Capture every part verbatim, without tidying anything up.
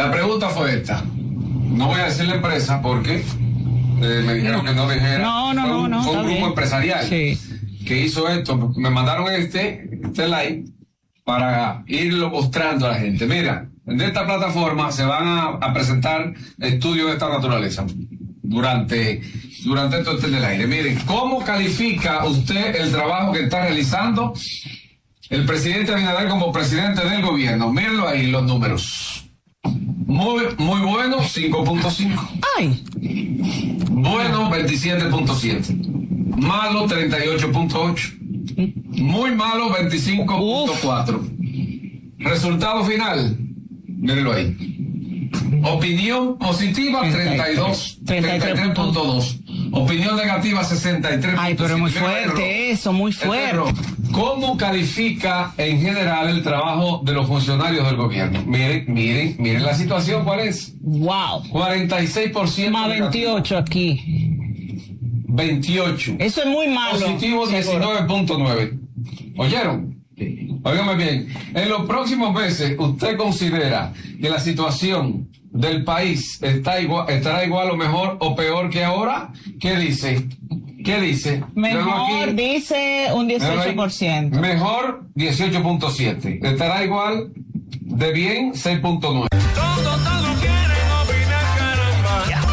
La pregunta fue esta. No voy a decir la empresa porque eh, me dijeron no. que no dijera. No, no, fue no, un, no. Fue un grupo bien. empresarial sí. que hizo esto. Me mandaron este, este live para irlo mostrando a la gente. Mira, en esta plataforma se van a, a presentar estudios de esta naturaleza durante, durante esto en el aire. Miren, ¿cómo califica usted el trabajo que está realizando el presidente Abinader como presidente del gobierno? Mírenlo ahí, los números. Muy, muy bueno, cinco punto cinco. Ay. Bueno, veintisiete punto siete. Malo, treinta y ocho punto ocho. Muy malo, veinticinco punto cuatro. Resultado final, mírenlo ahí. Opinión positiva, treinta y dos, treinta y tres punto dos. Opinión negativa, sesenta y tres punto siete. Ay, pero muy fuerte eso, muy fuerte. ¿Cómo califica en general el trabajo de los funcionarios del gobierno? Miren, miren, miren la situación, ¿cuál es? Wow. cuarenta y seis por ciento. Más veintiocho aquí. veintiocho. Eso es muy malo. Positivo diecinueve punto nueve. ¿Oyeron? Óigame bien. En los próximos meses, ¿usted considera que la situación del país está igual, estará igual o mejor o peor que ahora? ¿Qué dice? ¿Qué dice? Mejor dice un dieciocho por ciento. Mejor dieciocho punto siete. Estará igual de bien seis punto nueve. Todo, todo quieren opinar, caramba. Ya.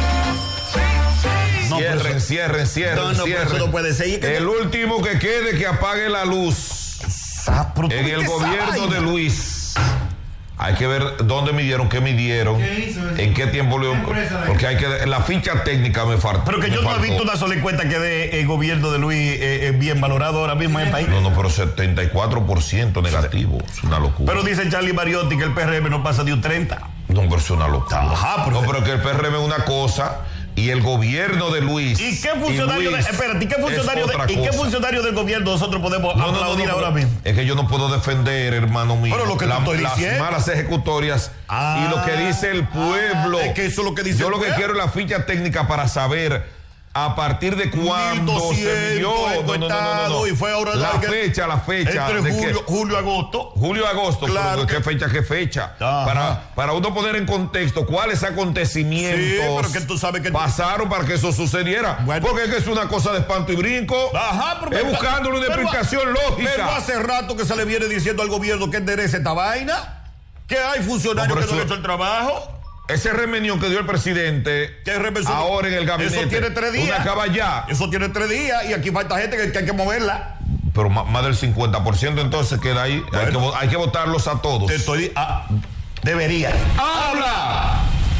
Sí, sí. No, Cierren, eso, cierren, cierren, no, no, cierren. eso no puede ser. Que el no. último que quede que apague la luz. Sapro, En el gobierno de Luis. Hay que ver dónde midieron, qué midieron, ¿Qué hizo eso? en qué tiempo le... Empresa, Porque hay que... La ficha técnica me falta. Pero que yo no he visto una sola encuesta que dé el gobierno de Luis eh, eh, bien valorado ahora mismo en el país. No, no, pero setenta y cuatro por ciento negativo. Es una locura. Pero dice Charlie Mariotti que el P R M no pasa de un treinta. No, pero es una locura. Ajá, pero- No, pero que el P R M es una cosa y el gobierno de Luis... ¿Y qué funcionario, y de, Luis espérate, ¿y qué funcionario, es de, otra ¿y qué cosa. funcionario del gobierno nosotros podemos No, no, no, aplaudir no, ahora no. mismo? Es que yo no puedo defender, hermano mío, Pero lo que te la- estoy las diciendo. malas ejecutorias Ah, y lo que dice el pueblo. ah, es que eso es lo que dice Yo el lo que pueblo. quiero es la ficha técnica para saber a partir de cuándo se midió encuestado y fue ahora la que- fecha, la fecha. Entre de julio, que, julio, agosto. julio, agosto, Claro pero que- ¿qué fecha, qué fecha? Ajá. Para, para uno poner en contexto cuáles acontecimientos Sí, pero que tú sabes que- pasaron para que eso sucediera. Bueno. Porque es que es una cosa de espanto y brinco. Ajá, pero- es buscándole una pero- explicación lógica. Pero hace rato que se le viene diciendo al gobierno que enderece esta vaina, que hay funcionarios No, pero que no han eso- hecho el trabajo. Ese remenión que dio el presidente ¿Qué remedio? ahora en el gabinete. Eso tiene tres días. Una caballá. Eso tiene tres días y aquí falta gente que, que hay que moverla. Pero más, más del cincuenta por ciento entonces queda ahí. Bueno. Hay, que, vo- hay que votarlos a todos. Te estoy. Ah, debería. ¡Habla!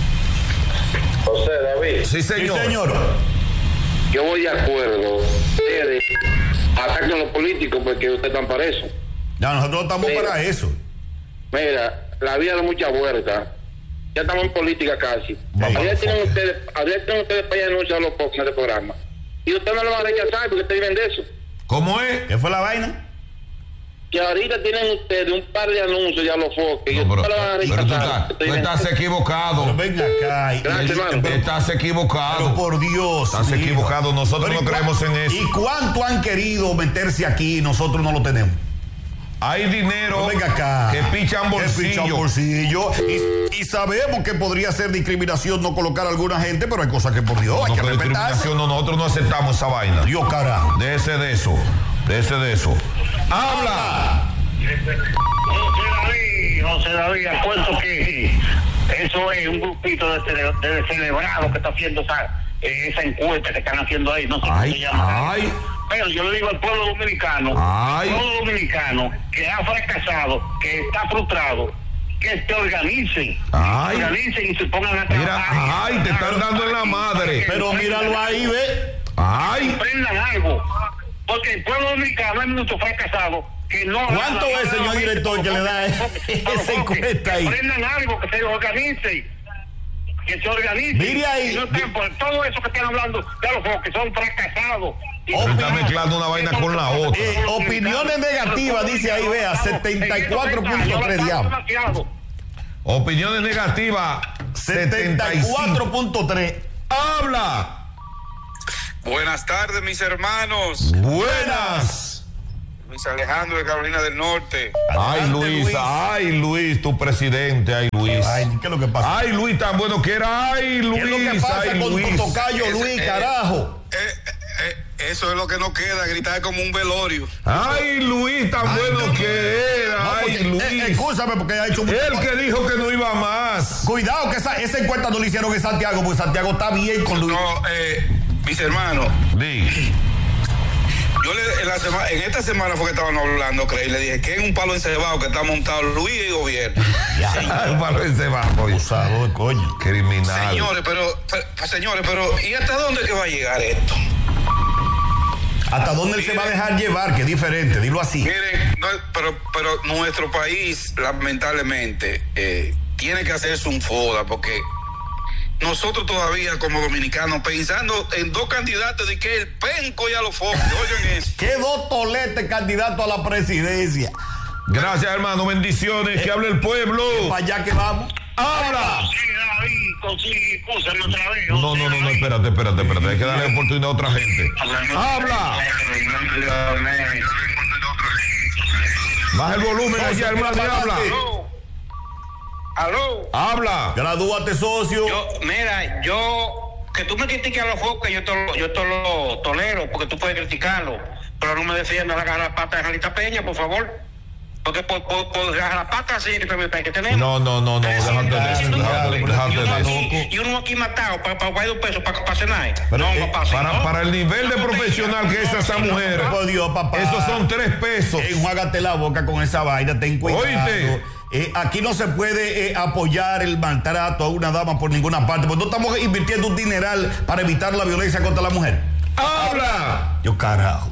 José David, Sí, señor. Sí, señor. yo voy de acuerdo. Ustedes atacan a los políticos porque ustedes están para eso. Ya, nosotros no estamos Mira. para eso. Mira, la vida da mucha vuelta. Ya estamos en política casi. Vamos, Ayer tienen enfoque. ustedes, ayer tienen ustedes para ir a anunciar los pocos en este programa. Y ustedes no lo van a rechazar porque ustedes viven de eso. ¿Cómo es? ¿Qué fue la vaina? Que ahorita tienen ustedes un par de anuncios ya los foques. Y No, pero, ustedes lo van a pero tú rechazar. estás, porque tú ustedes viven estás de eso. equivocado. Pero venga acá. y- Gracias, y- hermano. pero- Estás equivocado. Pero por Dios. Estás mijo. equivocado. Nosotros Pero no ¿y creemos cuán- en eso. ¿Y cuánto han querido meterse aquí y nosotros no lo tenemos? Hay dinero Pero venga acá. que pichan Que pichan bolsillo. bolsillo. Y, y sabemos que podría ser discriminación no colocar a alguna gente, pero hay cosas que por Dios hay No, que pero respetarse. discriminación, no, nosotros no aceptamos esa vaina. Dios carajo. Déjese de eso. Déjese de eso. ¡Habla! José David, José David, acuerdo que eso es un grupito de, cele, de celebrados que está haciendo esa, eh, esa encuesta que están haciendo ahí, no sé cómo Ay, se llama. ay. Pero yo le digo al pueblo dominicano, Ay. pueblo dominicano que ha fracasado, que está frustrado, que se organicen, Ay. se organicen y se pongan a Mira, trabajar. ay, te están dando en la madre. Pero míralo ahí, ve. ¡Ay! Aprendan algo, porque el pueblo dominicano es mucho fracasado. Que no ¿Cuánto es, señor director, que le da esa encuesta ahí? Que aprendan algo, que se organicen. Que se organicen. Mire ahí. Y no estén por todo eso que están hablando de los juegos que son fracasados. Y Se son está mezclando una vaina con la otra. Eh, opiniones negativas, dice ahí, vea, setenta y cuatro punto tres diablos. demasiado. Opiniones negativas, setenta y cuatro punto tres. ¡Habla! Buenas tardes, mis hermanos. Buenas. Luis Alejandro de Carolina del Norte. Ay, Adelante, Luis, Luis. ay, Luis. Luis, tu presidente, ay Luis. Ay, ¿qué es lo que pasa? Ay Luis, tan bueno que era, ay Luis. ¿Qué es lo que pasa ay, con Luis. tu tocayo Luis, eh, carajo? Eh, eh, eso es lo que no queda, gritar como un velorio. Ay Luis, tan Ay, bueno no, que era, No, ay porque, Luis. eh, Escúchame porque ha hecho mucho. Él que dijo que no iba más. Cuidado que esa, esa encuesta no la hicieron en Santiago, porque Santiago está bien con Luis. No, eh, mis hermanos, Di. yo le, en, la semana, en esta semana fue que estaban hablando, Craig, le dije que en un palo encebado que está montado Luis y gobierno. Ya, para ese bajo. Abusador, coño. Criminal. Señores, pero, pero, señores, pero, ¿y hasta dónde que va a llegar esto? ¿Hasta dónde él se va a dejar llevar? Que es diferente, dilo así. Miren, no, pero, pero nuestro país, lamentablemente, eh, tiene que hacerse un foda, porque nosotros todavía como dominicanos pensando en dos candidatos de que el penco y a los focos, oigan eso. ¿Qué dos toletes candidatos a la presidencia? Gracias, hermano. Bendiciones. Que hable el pueblo. Para allá que vamos. ¡Habla! Sí, David, consigue, escúchame otra vez. No, no, no, no, espérate, espérate, espérate. Hay que darle oportunidad a otra gente. ¡Habla! Baja el volumen allá, hermano, y habla. Aló. Aló. ¡Habla! Gradúate, socio. Yo, mira, yo, que tú me critiques a los focos, yo te lo, yo te lo tolero, porque tú puedes criticarlo, pero no me defiendas la, la pata de Janita Peña, por favor. Porque por, por, por la pata así que tenemos. No, no, no, no, déjate de eso, déjate, déjate de eso. Y uno aquí matado para pa, pa, pa, pesos para pa cenar. Pero, no, eh, papá, para, ¿no? para el nivel de profesional que es esa mujer, Por Dios, papá. esos son tres pesos. Eh, enjuágate la boca con esa vaina, ten cuidado. Oíste. Eh, aquí no se puede eh, apoyar el maltrato a una dama por ninguna parte, porque no estamos invirtiendo un dineral para evitar la violencia contra la mujer. ¡Habla! Yo carajo.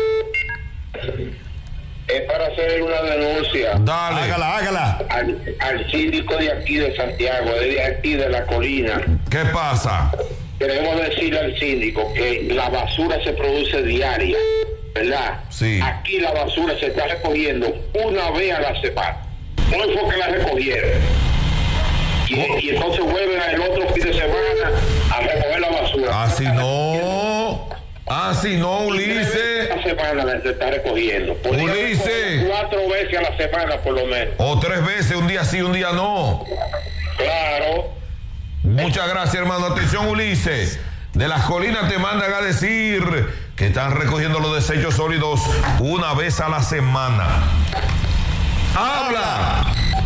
Es para hacer una denuncia Dale. Hágala, hágala. al, al síndico de aquí de Santiago, de aquí de la colina. ¿Qué pasa? Queremos decirle al síndico que la basura se produce diaria, ¿verdad? Sí. Aquí la basura se está recogiendo una vez a la semana. Hoy fue que la recogieron. Y, y entonces vuelven el otro fin de semana a recoger la basura. Así no. Así no, Ulises. La semana se está recogiendo. Podría Ulises. recoger cuatro veces a la semana por lo menos. O tres veces, un día sí, un día no. Claro. Muchas gracias, hermano. Atención, Ulises. De las colinas te mandan a decir que están recogiendo los desechos sólidos una vez a la semana. ¡Habla!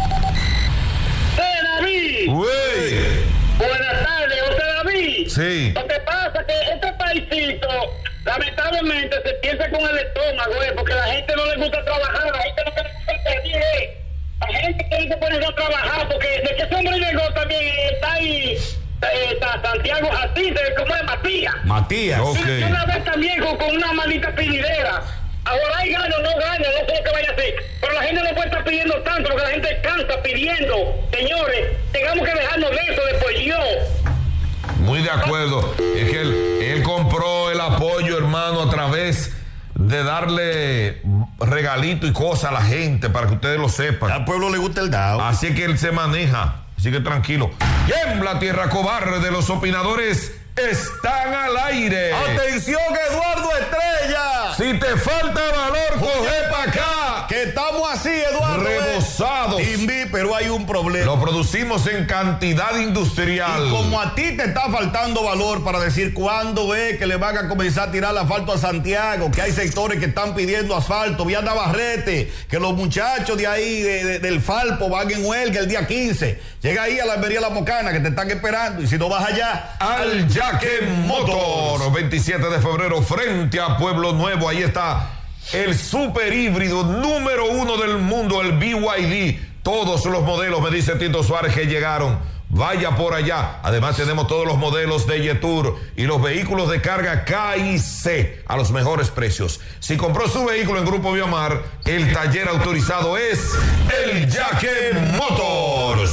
¡Eh, David! ¡Güey! Buenas tardes, José David. Sí. Lo que pasa es que este paisito, lamentablemente, se piensa con el estómago, eh, porque a la gente no le gusta trabajar, a la gente no le gusta pedir, eh. La gente tiene que ponerse a trabajar, porque de que ese hombre llegó también, eh, está ahí, eh, está Santiago Asís, como es Matías. Matías. Ok. Y una vez también con, con una maldita pedidera. Ahora hay gano, no gano, no sé lo que vaya a hacer. Pero la gente no puede estar pidiendo tanto, porque la gente cansa pidiendo. Señores, tengamos que dejarnos de eso después yo. Muy de acuerdo. Es que él, él compró el apoyo, hermano, a través de darle regalito y cosas a la gente, para que ustedes lo sepan. Al pueblo le gusta el dado. Así es que él se maneja. Así que tranquilo. Tiembla, tierra cobarde, los opinadores están al aire. ¡Atención, Eduardo Estrella! Si te falta valor, coge para acá. Que estamos así, Eduardo. Rebosados. Timbi, pero hay un problema. Lo producimos en cantidad industrial. Y como a ti te está faltando valor para decir cuándo es que le van a comenzar a tirar el asfalto a Santiago, que hay sectores que están pidiendo asfalto, vía Navarrete, que los muchachos de ahí, de, de, del Falpo, van en huelga el día quince. Llega ahí a la Almería La Mocana, que te están esperando, y si no vas allá, Al Yaque Motor, veintisiete de febrero, frente a Pueblo Nuevo. Ahí está el super híbrido número uno del mundo, el B Y D. Todos los modelos, me dice Tito Suárez, que llegaron. Vaya por allá. Además tenemos todos los modelos de Yetur y los vehículos de carga K y C a los mejores precios. Si compró su vehículo en Grupo Viamar, el taller autorizado es el Yaque Motors.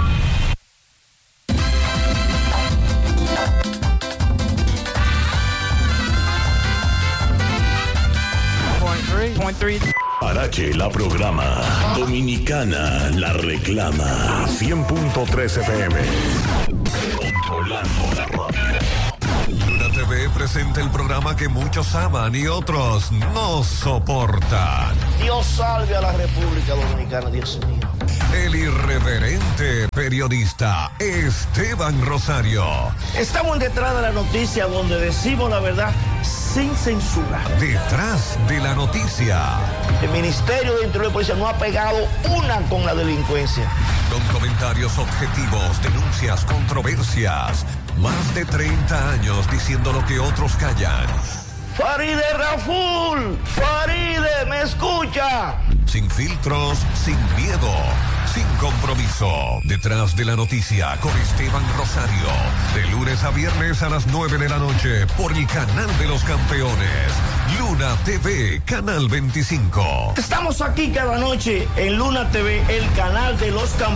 Parache la programa. Dominicana la reclama. cien punto tres F M. Controlando la radio. Luna T V presenta el programa que muchos aman y otros no soportan. Dios salve a la República Dominicana, Dios mío. el irreverente periodista Esteban Rosario. Estamos detrás de la noticia donde decimos la verdad sin censura. Detrás de la noticia. El Ministerio de Interior y Policía no ha pegado una con la delincuencia. Con comentarios objetivos, denuncias, controversias. Más de treinta años diciendo lo que otros callan. Faride Raful, Faride, ¿me escucha? Sin filtros, sin miedo, sin compromiso. Detrás de la noticia con Esteban Rosario. De lunes a viernes a las nueve de la noche por el canal de los campeones. Luna T V, canal veinticinco. Estamos aquí cada noche en Luna T V, el canal de los campeones.